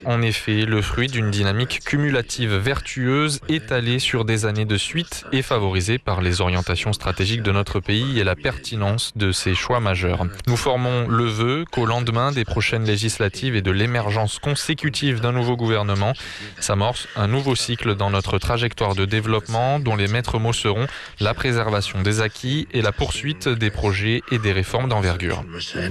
En effet, le fruit d'une dynamique cumulative vertueuse étalée sur des années de suite et favorisée par les orientations stratégiques de notre pays et la pertinence de ses choix majeurs. Nous formons le vœu qu'au lendemain des prochaines législatives et de l'émergence consécutive d'un nouveau gouvernement, s'amorce un nouveau cycle dans notre trajectoire de développement dont les maîtres mots seront la préservation des acquis et la poursuite des projets et des réformes d'envergure.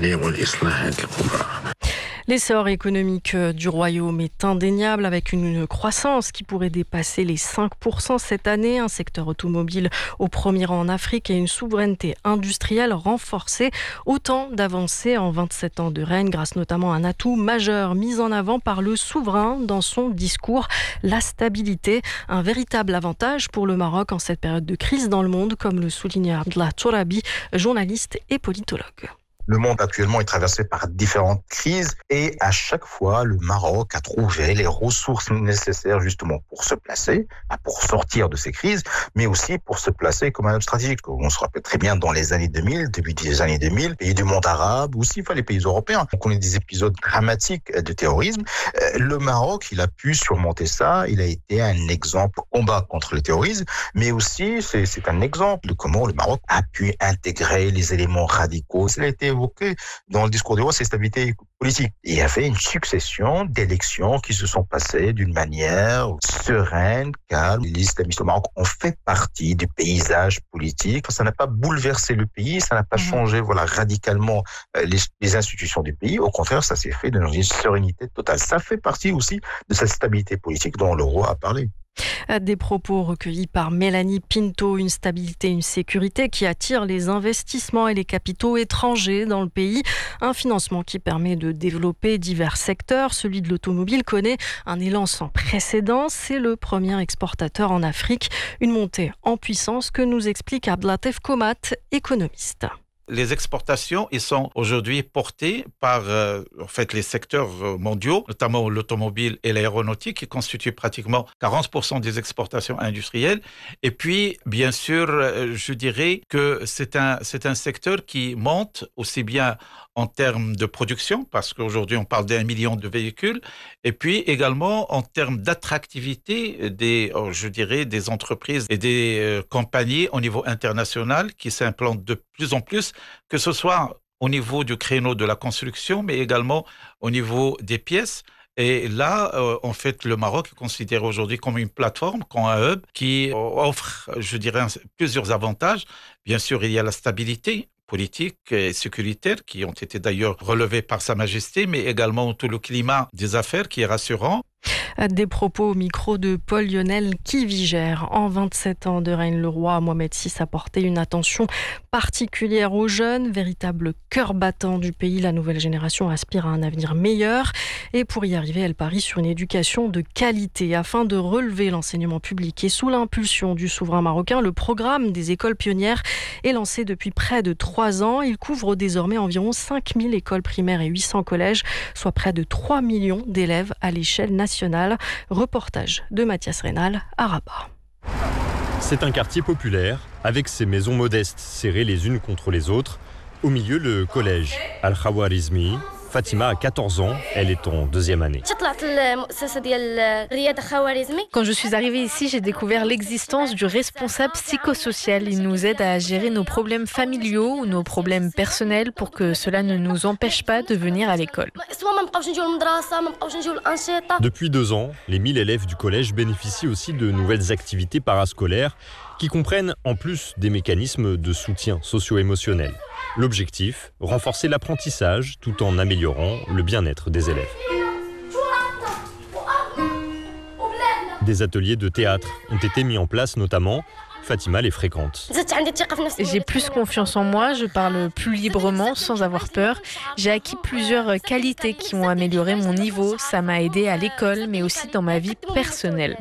L'essor économique du royaume est indéniable avec une croissance qui pourrait dépasser les 5% cette année, un secteur automobile au premier rang en Afrique et une souveraineté industrielle renforcée. Autant d'avancées en 27 ans de règne grâce notamment à un atout majeur mis en avant par le souverain dans son discours, la stabilité. Un véritable avantage pour le Maroc en cette période de crise dans le monde, comme le souligne Abdallah Tourabi, journaliste et politologue. Le monde actuellement est traversé par différentes crises et à chaque fois, le Maroc a trouvé les ressources nécessaires justement pour se placer, pour sortir de ces crises, mais aussi pour se placer comme un hub stratégique. On se rappelle très bien dans les années 2000, début des années 2000, pays du monde arabe, aussi les pays européens. On connaît des épisodes dramatiques de terrorisme. Le Maroc, il a pu surmonter ça. Il a été un exemple au combat contre le terrorisme, mais aussi c'est un exemple de comment le Maroc a pu intégrer les éléments radicaux. Ça a été évoqué dans le discours du roi, c'est stabilité politique. Il y avait une succession d'élections qui se sont passées d'une manière sereine, calme. Les islamistes au Maroc ont fait partie du paysage politique. Ça n'a pas bouleversé le pays, ça n'a pas changé radicalement les institutions du pays. Au contraire, ça s'est fait dans une sérénité totale. Ça fait partie aussi de cette stabilité politique dont le roi a parlé. Des propos recueillis par Mélanie Pinto, une stabilité, une sécurité qui attire les investissements et les capitaux étrangers dans le pays. Un financement qui permet de développer divers secteurs. Celui de l'automobile connaît un élan sans précédent. C'est le premier exportateur en Afrique. Une montée en puissance que nous explique Abdelatif Komat, économiste. Les exportations, ils sont aujourd'hui portées par les secteurs mondiaux, notamment l'automobile et l'aéronautique, qui constituent pratiquement 40% des exportations industrielles. Et puis, bien sûr, je dirais que c'est un secteur qui monte aussi bien en termes de production, parce qu'aujourd'hui, on parle d'1 million de véhicules, et puis également en termes d'attractivité des entreprises et des compagnies au niveau international qui s'implantent de plus en plus, que ce soit au niveau du créneau de la construction, mais également au niveau des pièces. Et là, le Maroc est considéré aujourd'hui comme une plateforme, comme un hub qui offre, plusieurs avantages. Bien sûr, il y a la stabilité politiques et sécuritaires qui ont été d'ailleurs relevés par Sa Majesté, mais également tout le climat des affaires qui est rassurant. Des propos au micro de Paul Lionel Kivigère. En 27 ans de règne, le roi Mohamed VI a porté une attention particulière aux jeunes, véritable cœur battant du pays. La nouvelle génération aspire à un avenir meilleur et pour y arriver, elle parie sur une éducation de qualité. Afin de relever l'enseignement public et sous l'impulsion du souverain marocain, le programme des écoles pionnières est lancé depuis près de 3 ans. Il couvre désormais environ 5000 écoles primaires et 800 collèges, soit près de 3 millions d'élèves à l'échelle nationale. Reportage de Mathias Rénal à Rabat. C'est un quartier populaire, avec ses maisons modestes serrées les unes contre les autres. Au milieu, le collège Al-Khawarizmi. Fatima a 14 ans, elle est en 2e année. Quand je suis arrivée ici, j'ai découvert l'existence du responsable psychosocial. Il nous aide à gérer nos problèmes familiaux ou nos problèmes personnels pour que cela ne nous empêche pas de venir à l'école. Depuis 2 ans, les 1000 élèves du collège bénéficient aussi de nouvelles activités parascolaires qui comprennent en plus des mécanismes de soutien socio-émotionnel. L'objectif, renforcer l'apprentissage tout en améliorant le bien-être des élèves. Des ateliers de théâtre ont été mis en place notamment. Fatima les fréquente. J'ai plus confiance en moi, je parle plus librement, sans avoir peur. J'ai acquis plusieurs qualités qui ont amélioré mon niveau. Ça m'a aidé à l'école, mais aussi dans ma vie personnelle.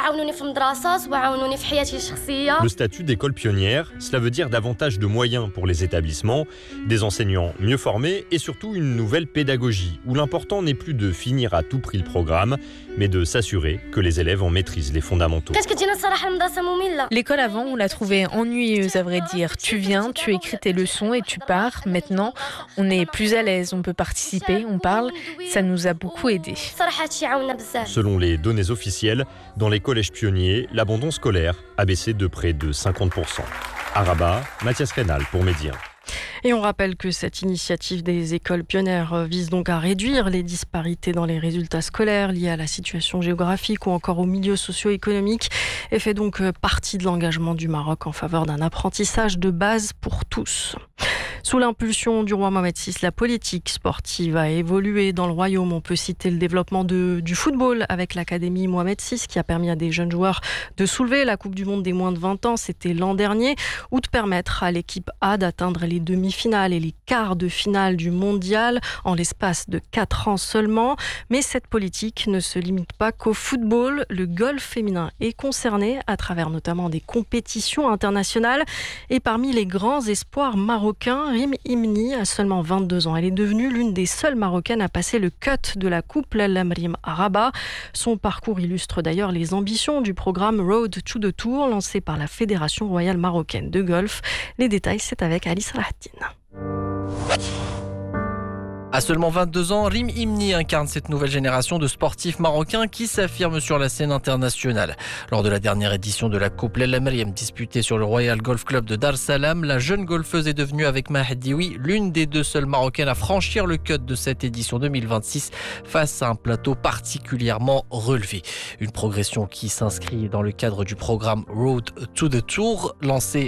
Le statut d'école pionnière, cela veut dire davantage de moyens pour les établissements, des enseignants mieux formés et surtout une nouvelle pédagogie, où l'important n'est plus de finir à tout prix le programme, mais de s'assurer que les élèves en maîtrisent les fondamentaux. L'école avant, Avant, on la trouvait ennuyeuse, à vrai dire. Tu viens, tu écris tes leçons et tu pars. Maintenant, on est plus à l'aise, on peut participer, on parle. Ça nous a beaucoup aidé. Selon les données officielles, dans les collèges pionniers, l'abandon scolaire a baissé de près de 50%. À Rabat, Mathias Rénal pour Média. Et on rappelle que cette initiative des écoles pionnières vise donc à réduire les disparités dans les résultats scolaires liés à la situation géographique ou encore au milieu socio-économique et fait donc partie de l'engagement du Maroc en faveur d'un apprentissage de base pour tous. Sous l'impulsion du roi Mohamed VI, la politique sportive a évolué dans le royaume. On peut citer le développement du football avec l'Académie Mohamed VI qui a permis à des jeunes joueurs de soulever la Coupe du Monde des moins de 20 ans, c'était l'an dernier, ou de permettre à l'équipe A d'atteindre les demi-finales et les quarts de finale du mondial en l'espace de 4 ans seulement. Mais cette politique ne se limite pas qu'au football. Le golf féminin est concerné à travers notamment des compétitions internationales. Et parmi les grands espoirs marocains, Rim Imni a seulement 22 ans. Elle est devenue l'une des seules Marocaines à passer le cut de la Coupe Lamrim à Rabat. Son parcours illustre d'ailleurs les ambitions du programme Road to the Tour lancé par la Fédération royale marocaine de golf. Les détails, c'est avec Alice Rahattine. À seulement 22 ans, Rim Imni incarne cette nouvelle génération de sportifs marocains qui s'affirment sur la scène internationale. Lors de la dernière édition de la Coupe Lamrim disputée sur le Royal Golf Club de Dar Salam, la jeune golfeuse est devenue avec Mahedioui l'une des 2 seules Marocaines à franchir le cut de cette édition 2026 face à un plateau particulièrement relevé. Une progression qui s'inscrit dans le cadre du programme Road to the Tour lancé